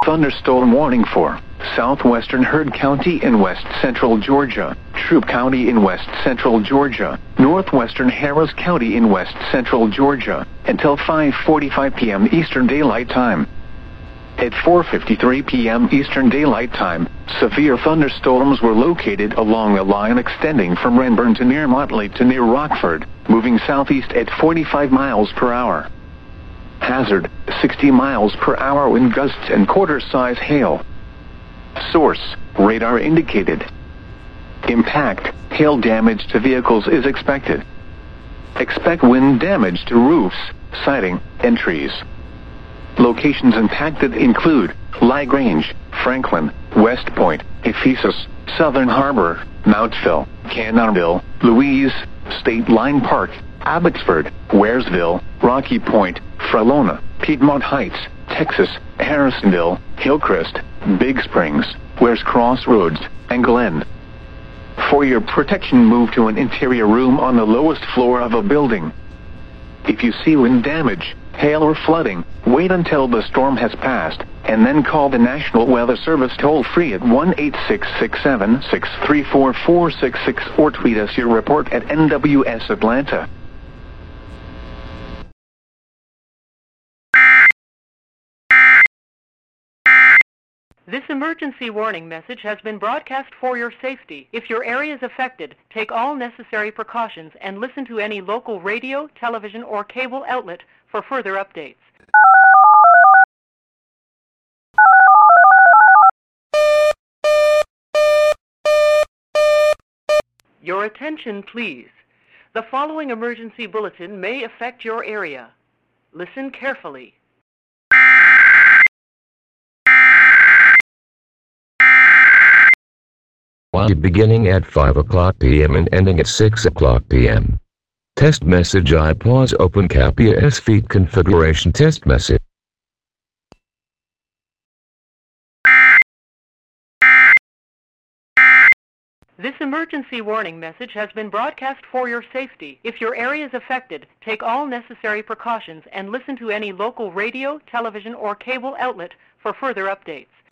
Thunderstorm warning for southwestern Heard County in west central Georgia, Troup County in west central Georgia, northwestern Harris County in west central Georgia, until 5:45 p.m. Eastern Daylight Time. At 4:53 p.m. Eastern Daylight Time, severe thunderstorms were located along a line extending from Renburn to near Motley to near Rockford, moving southeast at 45 miles per hour. Hazard, 60 miles per hour wind gusts and quarter-size hail. Source, radar indicated. Impact, hail damage to vehicles is expected. Expect wind damage to roofs, siding, and trees. Locations impacted include LaGrange, Franklin, West Point, Ephesus, Southern Harbor, Mountville, Cannonville, Louise, State Line Park, Abbotsford, Waresville, Rocky Point, Fralona, Piedmont Heights, Texas, Harrisonville, Hillcrest, Big Springs, Wares Crossroads, and Glen. For your protection, move to an interior room on the lowest floor of a building. If you see wind damage, hail or flooding, wait until the storm has passed, and then call the National Weather Service toll-free at 1-866-674-4666 or tweet us your report at NWS Atlanta. This emergency warning message has been broadcast for your safety. If your area is affected, take all necessary precautions and listen to any local radio, television, or cable outlet for further updates. Your attention, please. The following emergency bulletin may affect your area. Listen carefully. Beginning at 5 o'clock p.m. and ending at 6 o'clock p.m. Test message: I pause open Capia S feed configuration test message. This emergency warning message has been broadcast for your safety. If your area is affected, take all necessary precautions and listen to any local radio, television, or cable outlet for further updates.